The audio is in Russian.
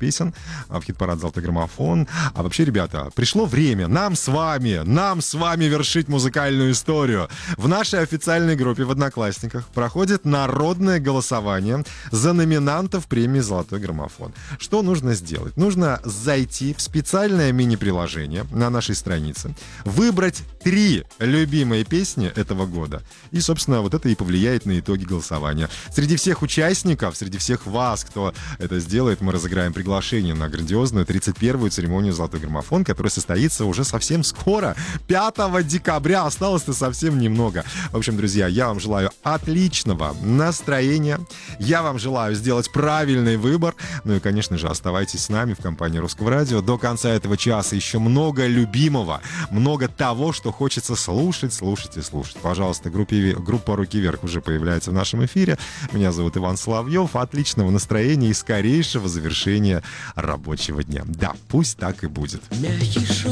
песен в хит-парад «Золотой граммофон». А вообще, ребята, пришло время нам с вами вершить музыкальную историю. В нашей официальной группе в Одноклассниках проходит народное голосование за номинантов премии «Золотой граммофон». Что нужно сделать? Нужно зайти в специальное мини-приложение на нашей странице, выбрать 3 любимые песни этого года. И, собственно, вот это и повлияет на итоги голосования. Среди всех участников, среди всех вас, кто это сделает, мы разыграем приглашение на грандиозную 31-ю церемонию «Золотой граммофон», которая состоится уже совсем скоро, 5 декабря. Осталось-то совсем немного. В общем, друзья, я вам желаю отличного настроения. Я вам желаю сделать правильный выбор. Ну и, конечно же, оставайтесь с нами в компании Русского радио. До конца этого часа еще много любимого, много того, что хочется слушать. Пожалуйста, группа «Руки вверх» уже появляется в нашем эфире. Меня зовут Иван Соловьев. Отличного настроения и скорейшего завершения рабочего дня. Да, пусть так и будет. Мягкий шелк